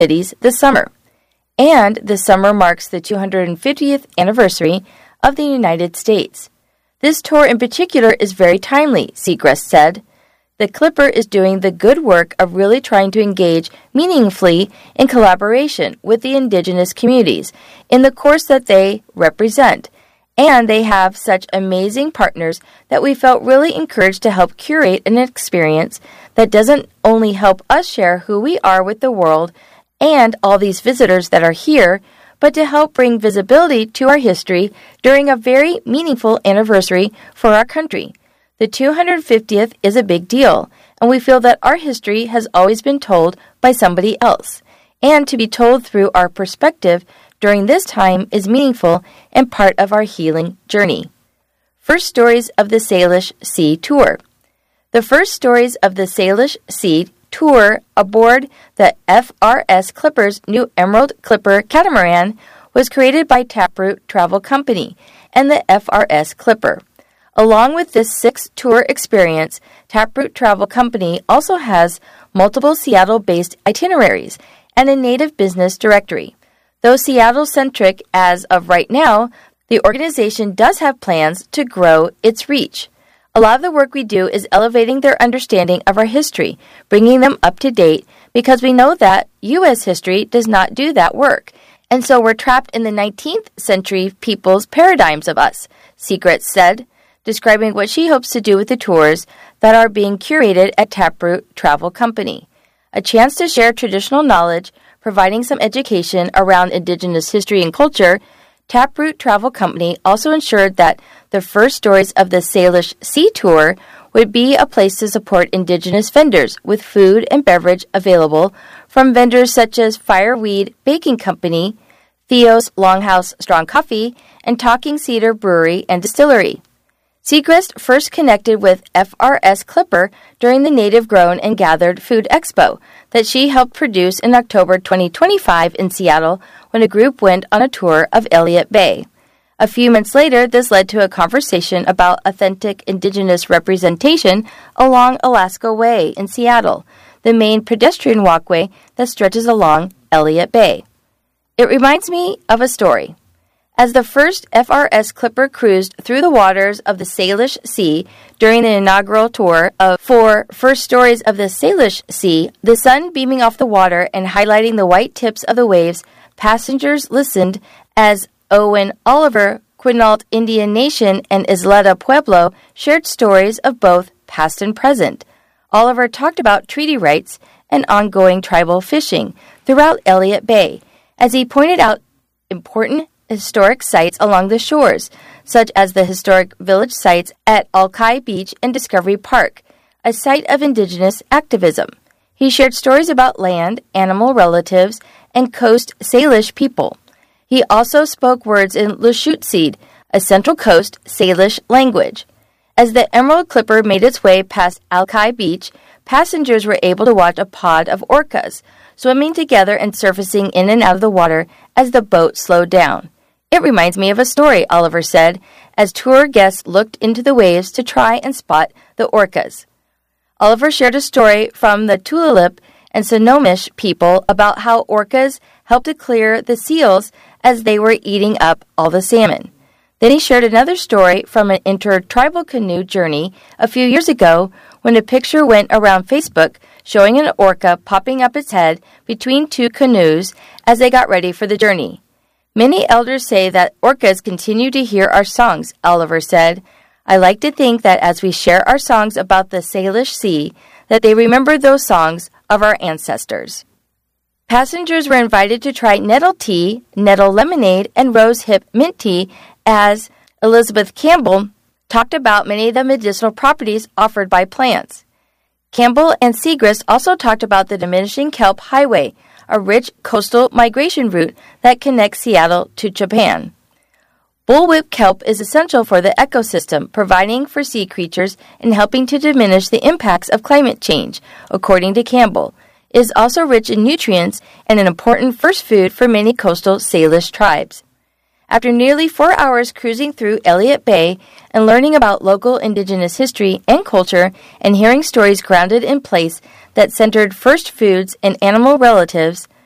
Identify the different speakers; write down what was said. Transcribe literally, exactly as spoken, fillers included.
Speaker 1: cities this summer. And this summer marks the two hundred fiftieth anniversary of the United States. This tour in particular is very timely, Segrest said. The Clipper is doing the good work of really trying to engage meaningfully in collaboration with the indigenous communities in the course that they represent. And they have such amazing partners that we felt really encouraged to help curate an experience that doesn't only help us share who we are with the world and all these visitors that are here, but to help bring visibility to our history during a very meaningful anniversary for our country. The two hundred fiftieth is a big deal, and we feel that our history has always been told by somebody else, and to be told through our perspective during this time is meaningful and part of our healing journey. First Stories of the Salish Sea Tour. The First Stories of the Salish Sea Tour aboard the F R S Clipper's new Emerald Clipper catamaran was created by Taproot Travel Company and the F R S Clipper. Along with this six-tour experience, Taproot Travel Company also has multiple Seattle-based itineraries and a native business directory. Though Seattle-centric as of right now, the organization does have plans to grow its reach. A lot of the work we do is elevating their understanding of our history, bringing them up to date, because we know that U S history does not do that work. And so we're trapped in the nineteenth century people's paradigms of us, Segrest said, describing what she hopes to do with the tours that are being curated at Taproot Travel Company. A chance to share traditional knowledge, providing some education around Indigenous history and culture, Taproot Travel Company also ensured that the First Stories of the Salish Sea Tour would be a place to support Indigenous vendors with food and beverage available from vendors such as Fireweed Baking Company, Theo's Longhouse Strong Coffee, and Talking Cedar Brewery and Distillery. Segrest first connected with F R S Clipper during the Native Grown and Gathered Food Expo that she helped produce in October twenty twenty-five in Seattle when a group went on a tour of Elliott Bay. A few months later, this led to a conversation about authentic Indigenous representation along Alaska Way in Seattle, the main pedestrian walkway that stretches along Elliott Bay. It reminds me of a story. As the first F R S Clipper cruised through the waters of the Salish Sea during the inaugural tour of for First Stories of the Salish Sea, the sun beaming off the water and highlighting the white tips of the waves, passengers listened as Owen Oliver, Quinault Indian Nation, and Isleta Pueblo shared stories of both past and present. Oliver talked about treaty rights and ongoing tribal fishing throughout Elliott Bay, as he pointed out important historic sites along the shores, such as the historic village sites at Alki Beach and Discovery Park, a site of Indigenous activism. He shared stories about land, animal relatives, and Coast Salish people. He also spoke words in Lushootseed, a Central Coast Salish language. As the Emerald Clipper made its way past Alki Beach, passengers were able to watch a pod of orcas swimming together and surfacing in and out of the water as the boat slowed down. It reminds me of a story, Oliver said, as tour guests looked into the waves to try and spot the orcas. Oliver shared a story from the Tulalip and Snohomish people about how orcas helped to clear the seals as they were eating up all the salmon. Then he shared another story from an intertribal canoe journey a few years ago when a picture went around Facebook showing an orca popping up its head between two canoes as they got ready for the journey. Many elders say that orcas continue to hear our songs, Oliver said. I like to think that as we share our songs about the Salish Sea, that they remember those songs of our ancestors. Passengers were invited to try nettle tea, nettle lemonade, and rose hip mint tea as Elizabeth Campbell talked about many of the medicinal properties offered by plants. Campbell and Segrest also talked about the Diminishing Kelp Highway, a rich coastal migration route that connects Seattle to Japan. Bullwhip kelp is essential for the ecosystem, providing for sea creatures and helping to diminish the impacts of climate change, according to Campbell. It is also rich in nutrients and an important first food for many coastal Salish tribes. After nearly four hours cruising through Elliott Bay and learning about local Indigenous history and culture and hearing stories grounded in place that centered first foods and animal relatives,